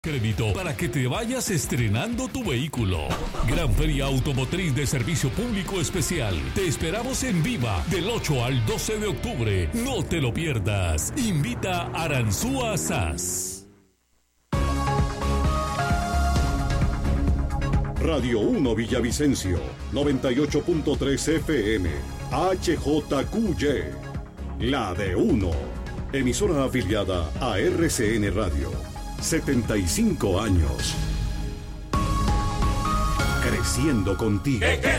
Crédito para que te vayas estrenando tu vehículo. Gran Feria Automotriz de Servicio Público Especial. Te esperamos en Viva del 8 al 12 de octubre. No te lo pierdas. Invita Aranzúa SAS. Radio 1 Villavicencio, 98.3 FM, HJQY, la de 1. Emisora afiliada a RCN Radio. 75 años. Creciendo contigo. Que